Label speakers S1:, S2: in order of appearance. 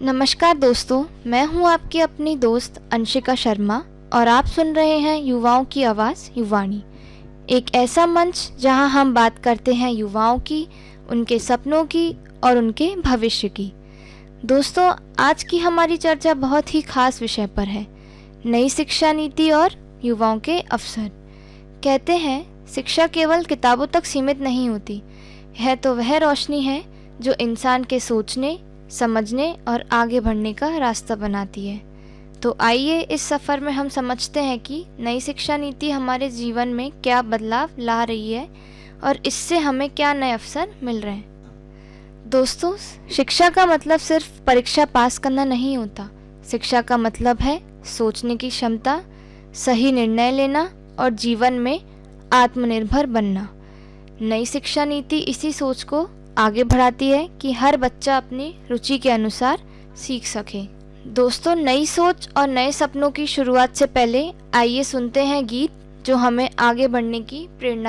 S1: नमस्कार दोस्तों, मैं हूं आपकी अपनी दोस्त अंशिका शर्मा और आप सुन रहे हैं युवाओं की आवाज़ युवाणी। एक ऐसा मंच जहां हम बात करते हैं युवाओं की, उनके सपनों की और उनके भविष्य की। दोस्तों, आज की हमारी चर्चा बहुत ही खास विषय पर है, नई शिक्षा नीति और युवाओं के अवसर। कहते हैं शिक्षा केवल किताबों तक सीमित नहीं होती, यह तो वह रोशनी है जो इंसान के सोचने, समझने और आगे बढ़ने का रास्ता बनाती है। तो आइए इस सफ़र में हम समझते हैं कि नई शिक्षा नीति हमारे जीवन में क्या बदलाव ला रही है और इससे हमें क्या नए अवसर मिल रहे हैं। दोस्तों, शिक्षा का मतलब सिर्फ परीक्षा पास करना नहीं होता। शिक्षा का मतलब है सोचने की क्षमता, सही निर्णय लेना और जीवन में आत्मनिर्भर बनना। नई शिक्षा नीति इसी सोच को आगे बढ़ाती है कि हर बच्चा अपनी रुचि के अनुसार सीख सके। दोस्तों, नई सोच और नए सपनों की शुरुआत से पहले आइए सुनते हैं गीत जो हमें आगे बढ़ने की प्रेरणा